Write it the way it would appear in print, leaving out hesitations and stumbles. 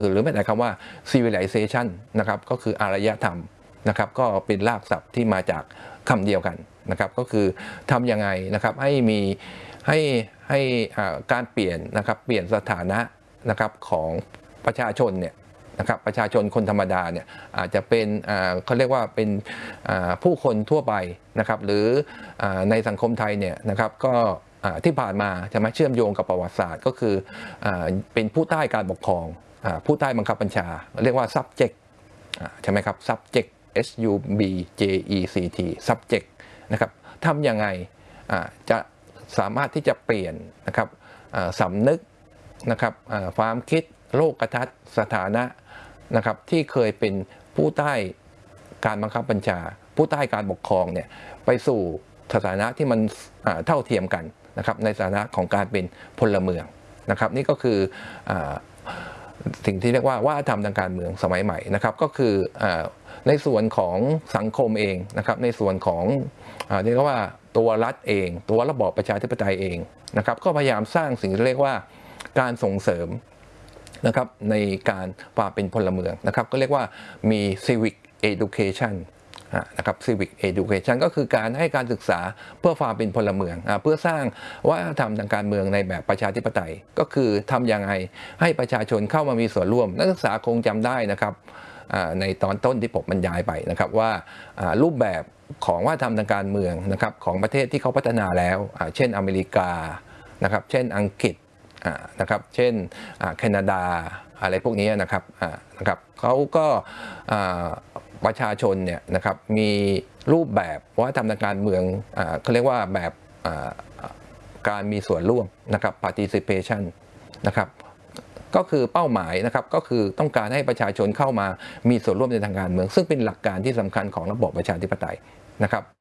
หรือแม้แต่คำว่า civilization นะครับก็คืออารยธรรมนะครับก็เป็นรากศัพท์ที่มาจากคำเดียวกันนะครับก็คือทำยังไงนะครับให้มีให้การเปลี่ยนนะครับเปลี่ยนสถานะนะครับของประชาชนเนี่ยนะครับประชาชนคนธรรมดาเนี่ยอาจจะเป็นเขาเรียกว่าเป็นผู้คนทั่วไปนะครับหรือในสังคมไทยเนี่ยนะครับก็ที่ผ่านมาจะมาเชื่อมโยงกับประวัติศาสตร์ก็คือเป็นผู้ใต้การปกครองผู้ใต้บังคับบัญชาเรียกว่า subject ใช่ไหมครับ subject subject subject นะครับทำยังไงจะสามารถที่จะเปลี่ยนนะครับสำนึกนะครับความคิดโลกทัศน์สถานะนะครับที่เคยเป็นผู้ใต้การบังคับบัญชาผู้ใต้การปกครองเนี่ยไปสู่สถานะที่มันเท่าเทียมกันนะครับในสถานะของการเป็นพลเมืองนะครับนี่ก็คือสิ่งที่เรียกว่าวัฒนธรรมทางการเมืองสมัยใหม่นะครับก็คือในส่วนของสังคมเองนะครับในส่วนของเรียกว่าตัวรัฐเองตัวระบอบประชาธิปไตยเองนะครับก็พยายามสร้างสิ่งที่เรียกว่าการส่งเสริมนะครับในการความเป็นพลเมืองนะครับก็เรียกว่ามี civic education นะครับ civic education ก็คือการให้การศึกษาเพื่อความเป็นพลเมืองเพื่อสร้างวัฒนธรรมทางการเมืองในแบบประชาธิปไตยก็คือทำยังไงให้ประชาชนเข้ามามีส่วนร่วมนักศึกษาคงจำได้นะครับในตอนต้นที่ผมบรรยายไปนะครับว่ารูปแบบของวัฒนธรรมทางการเมืองนะครับของประเทศที่เขาพัฒนาแล้วเช่นอเมริกานะครับเช่นอังกฤษนะครับเช่นแคนาดาอะไรพวกนี้นะครับเขาก็ประชาชนเนี่ยนะครับมีรูปแบบวัฒนธรรมทางการเมืองเขาเรียกว่าแบบการมีส่วนร่วมนะครับ participation นะครับก็คือเป้าหมายนะครับก็คือต้องการให้ประชาชนเข้ามามีส่วนร่วมในทางการเมืองซึ่งเป็นหลักการที่สำคัญของระบอบประชาธิปไตยนะครับ